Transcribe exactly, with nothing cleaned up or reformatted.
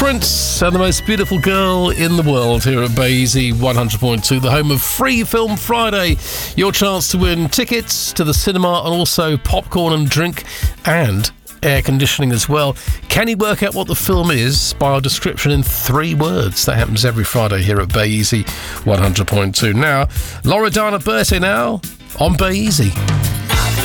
Prince and the most beautiful girl in the world here at Bay Easy one hundred point two, the home of Free Film Friday. Your chance to win tickets to the cinema and also popcorn and drink and air conditioning as well. Can you work out what the film is by our description in three words? That happens every Friday here at Bay Easy one hundred point two. Now, Loredana Berti now on Bay Easy.